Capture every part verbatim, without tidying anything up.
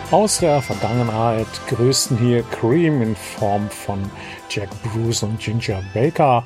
Aus der Vergangenheit grüßten hier Cream in Form von Jack Bruce und Ginger Baker.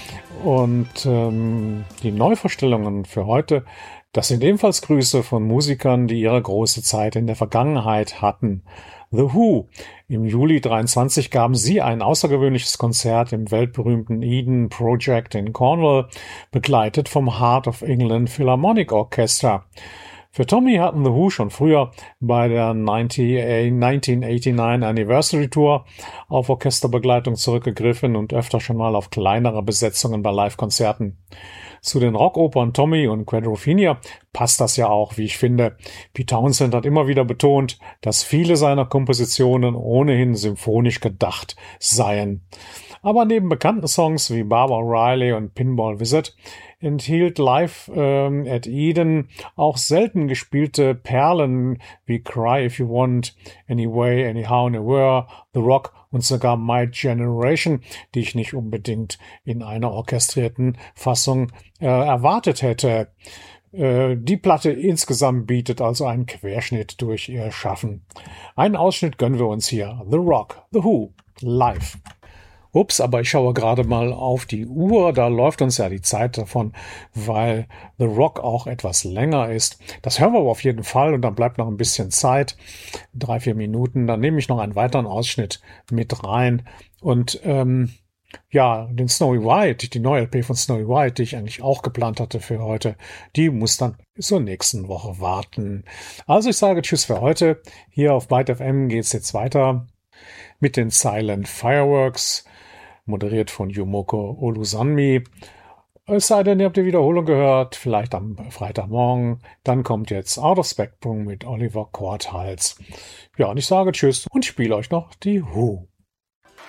Und ähm, die Neuvorstellungen für heute, das sind ebenfalls Grüße von Musikern, die ihre große Zeit in der Vergangenheit hatten. The Who. Im Juli dreiundzwanzig gaben sie ein außergewöhnliches Konzert im weltberühmten Eden Project in Cornwall, begleitet vom Heart of England Philharmonic Orchestra. Für Tommy hatten The Who schon früher bei der neunzehnhundertneunundachtzig Anniversary Tour auf Orchesterbegleitung zurückgegriffen und öfter schon mal auf kleinere Besetzungen bei Live-Konzerten. Zu den Rockopern Tommy und Quadrophenia passt das ja auch, wie ich finde. Pete Townshend hat immer wieder betont, dass viele seiner Kompositionen ohnehin symphonisch gedacht seien. Aber neben bekannten Songs wie Barbara Riley und Pinball Wizard enthielt Live ähm, at Eden auch selten gespielte Perlen wie Cry If You Want, Anyway, Anyhow, Anywhere, The Rock und sogar My Generation, die ich nicht unbedingt in einer orchestrierten Fassung äh, erwartet hätte. Äh, die Platte insgesamt bietet also einen Querschnitt durch ihr Schaffen. Einen Ausschnitt gönnen wir uns hier. The Rock, The Who, live. Ups, aber ich schaue gerade mal auf die Uhr, da läuft uns ja die Zeit davon, weil The Rock auch etwas länger ist. Das hören wir aber auf jeden Fall und dann bleibt noch ein bisschen Zeit, drei, vier Minuten. Dann nehme ich noch einen weiteren Ausschnitt mit rein und ähm, ja, den Snowy White, die neue L P von Snowy White, die ich eigentlich auch geplant hatte für heute, die muss dann zur nächsten Woche warten. Also ich sage Tschüss für heute. Hier auf Byte F M geht's jetzt weiter mit den Silent Fireworks, moderiert von Yumoko Olusanmi. Es sei denn, ihr habt die Wiederholung gehört, vielleicht am Freitagmorgen. Dann kommt jetzt Out of Spectrum mit Oliver Korthals. Ja, und ich sage Tschüss und spiele euch noch die Who.